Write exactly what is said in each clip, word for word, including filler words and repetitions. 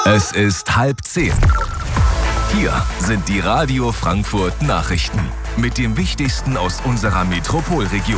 Es ist halb zehn. Hier sind die Radio Frankfurt Nachrichten mit dem Wichtigsten aus unserer Metropolregion.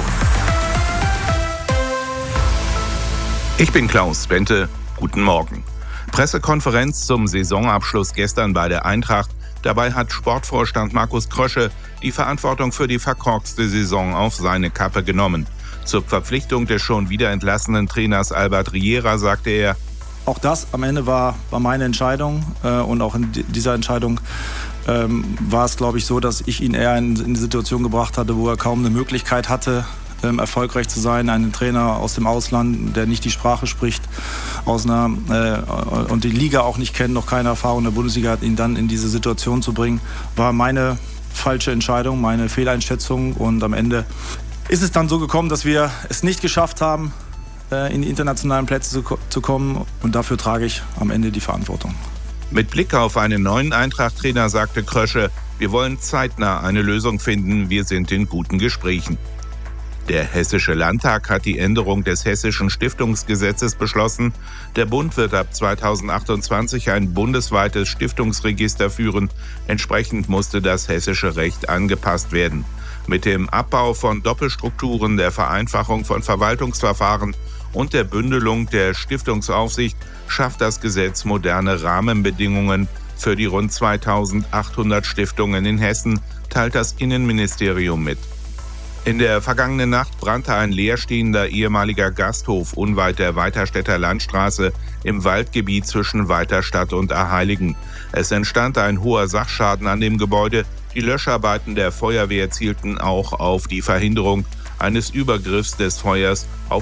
Ich bin Klaus Bente. Guten Morgen. Pressekonferenz zum Saisonabschluss gestern bei der Eintracht. Dabei hat Sportvorstand Markus Krösche die Verantwortung für die verkorkste Saison auf seine Kappe genommen. Zur Verpflichtung des schon wieder entlassenen Trainers Albert Riera sagte er: Auch das am Ende war, war meine Entscheidung äh, und auch in dieser Entscheidung ähm, war es, glaube ich, so, dass ich ihn eher in, in die Situation gebracht hatte, wo er kaum eine Möglichkeit hatte, ähm, erfolgreich zu sein. Ein Trainer aus dem Ausland, der nicht die Sprache spricht, aus einer äh, und die Liga auch nicht kennt, noch keine Erfahrung in der Bundesliga hat, ihn dann in diese Situation zu bringen, war meine falsche Entscheidung, meine Fehleinschätzung. Und am Ende ist es dann so gekommen, dass wir es nicht geschafft haben, in die internationalen Plätze zu, zu kommen. Und dafür trage ich am Ende die Verantwortung. Mit Blick auf einen neuen Eintracht-Trainer sagte Krösche: Wir wollen zeitnah eine Lösung finden. Wir sind in guten Gesprächen. Der Hessische Landtag hat die Änderung des Hessischen Stiftungsgesetzes beschlossen. Der Bund wird ab zweitausendachtundzwanzig ein bundesweites Stiftungsregister führen. Entsprechend musste das hessische Recht angepasst werden. Mit dem Abbau von Doppelstrukturen, der Vereinfachung von Verwaltungsverfahren und der Bündelung der Stiftungsaufsicht schafft das Gesetz moderne Rahmenbedingungen für die rund zweitausendachthundert Stiftungen in Hessen, teilt das Innenministerium mit. In der vergangenen Nacht brannte ein leerstehender ehemaliger Gasthof unweit der Weiterstädter Landstraße im Waldgebiet zwischen Weiterstadt und Arheiligen. Es entstand ein hoher Sachschaden an dem Gebäude. Die Löscharbeiten der Feuerwehr zielten auch auf die Verhinderung eines Übergriffs des Feuers auf